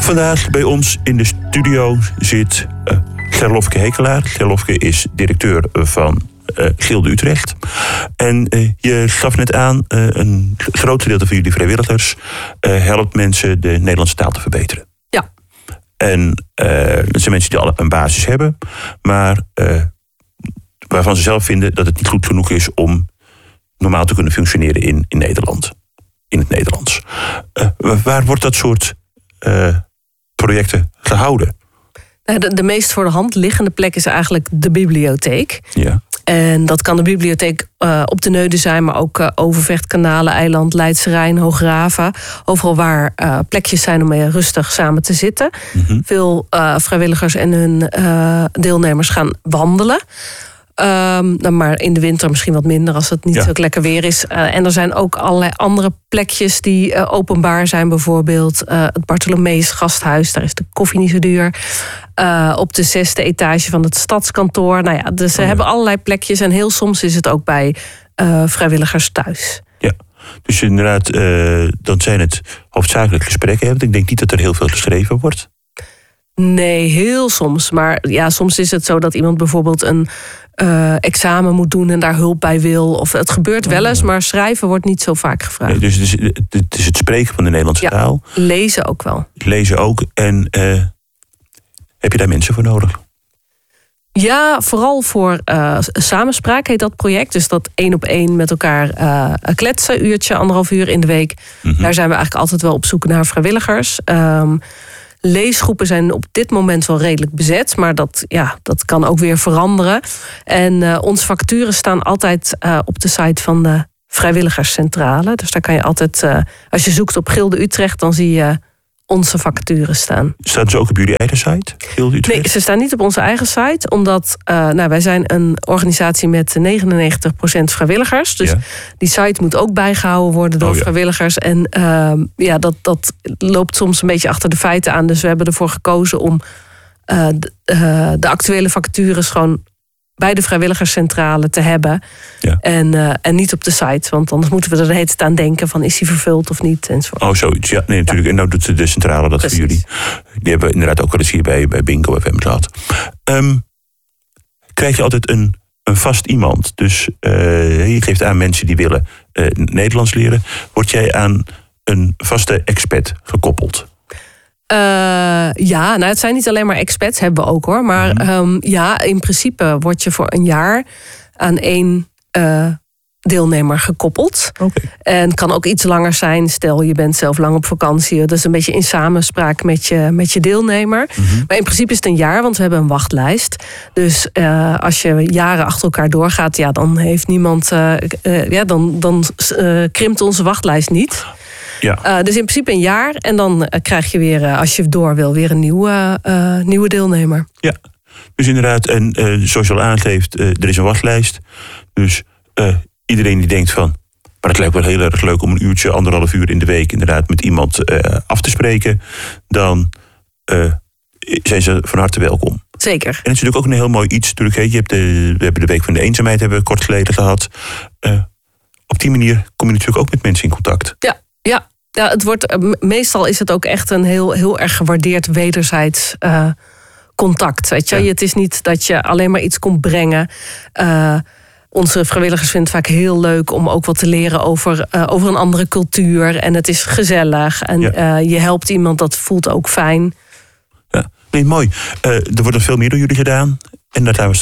Vandaag bij ons in de studio zit Gerlofke Hekelaar. Gerlofke is directeur van Gilde Utrecht. En je gaf net aan, een groot gedeelte van jullie vrijwilligers helpt mensen de Nederlandse taal te verbeteren. Ja. En dat zijn mensen die al een basis hebben, maar waarvan ze zelf vinden dat het niet goed genoeg is om normaal te kunnen functioneren in Nederland. In het Nederlands. Waar wordt dat soort projecten gehouden? De meest voor de hand liggende plek is eigenlijk de bibliotheek. Ja. En dat kan de bibliotheek op de Neude zijn, maar ook Overvecht, Kanaleiland, Leidse Rijn, Hoograven. Overal waar plekjes zijn om mee rustig samen te zitten. Mm-hmm. Veel vrijwilligers en hun deelnemers gaan wandelen. Maar in de winter misschien wat minder als het niet zo lekker weer is. En er zijn ook allerlei andere plekjes die openbaar zijn. Bijvoorbeeld het Bartholomeus Gasthuis. Daar is de koffie niet zo duur. Op de 6e etage van het stadskantoor. Nou ja, dus ze hebben allerlei plekjes. En heel soms is het ook bij vrijwilligers thuis. Ja, dus inderdaad, dan zijn het hoofdzakelijk gesprekken. Want ik denk niet dat er heel veel geschreven wordt. Nee, heel soms. Maar ja, soms is het zo dat iemand bijvoorbeeld een examen moet doen en daar hulp bij wil. Of het gebeurt wel eens, maar schrijven wordt niet zo vaak gevraagd. Nee, dus het is het spreken van de Nederlandse taal. Lezen ook wel. Lezen ook. En heb je daar mensen voor nodig? Ja, vooral voor samenspraak heet dat project. Dus dat 1-op-1 met elkaar kletsen. Uurtje, 1,5 uur in de week. Mm-hmm. Daar zijn we eigenlijk altijd wel op zoek naar vrijwilligers. Leesgroepen zijn op dit moment wel redelijk bezet. Maar dat kan ook weer veranderen. En onze vacatures staan altijd op de site van de vrijwilligerscentrale. Dus daar kan je altijd, als je zoekt op Gilde Utrecht, dan zie je onze vacatures staan. Staan ze ook op jullie eigen site, Gilde Utrecht? Nee, ze staan niet op onze eigen site. Omdat wij zijn een organisatie met 99% vrijwilligers. Dus die site moet ook bijgehouden worden door vrijwilligers. En dat loopt soms een beetje achter de feiten aan. Dus we hebben ervoor gekozen om de actuele vacatures gewoon bij de vrijwilgerscentrale te hebben. Ja. En niet op de site. Want anders moeten we er de hele tijd aan denken van is die vervuld of niet. Enzovoort. Oh, zoiets. Ja, nee, natuurlijk. Ja. En nou doet de centrale dat voor jullie. Die hebben we inderdaad ook wel eens hier bij Bingo FM gehad. Krijg je altijd een vast iemand? Dus je geeft aan mensen die willen Nederlands leren. Word jij aan een vaste expert gekoppeld? Het zijn niet alleen maar expats, hebben we ook hoor. Maar in principe word je voor een jaar aan 1 deelnemer gekoppeld. Okay. En kan ook iets langer zijn. Stel, je bent zelf lang op vakantie. Dat is een beetje in samenspraak met je deelnemer. Mm-hmm. Maar in principe is het een jaar, want we hebben een wachtlijst. Dus als je jaren achter elkaar doorgaat, dan heeft niemand. Dan krimpt onze wachtlijst niet. Ja. Dus in principe een jaar. En dan krijg je weer, als je door wil, weer een nieuwe deelnemer. Ja, dus inderdaad. En zoals je al aangeeft, er is een wachtlijst. Dus iedereen die denkt van, maar het lijkt wel heel erg leuk om een uurtje, 1,5 uur in de week inderdaad met iemand af te spreken. Dan zijn ze van harte welkom. Zeker. En het is natuurlijk ook een heel mooi iets. We hebben de Week van de Eenzaamheid hebben we kort geleden gehad. Op die manier kom je natuurlijk ook met mensen in contact. Ja, het wordt, meestal is het ook echt een heel erg gewaardeerd wederzijds contact. Weet je? Ja. Het is niet dat je alleen maar iets komt brengen. Onze vrijwilligers vinden het vaak heel leuk om ook wat te leren over een andere cultuur. En het is gezellig. En je helpt iemand, dat voelt ook fijn. Ja, nee, mooi. Er wordt nog veel meer door jullie gedaan. En daar gaan we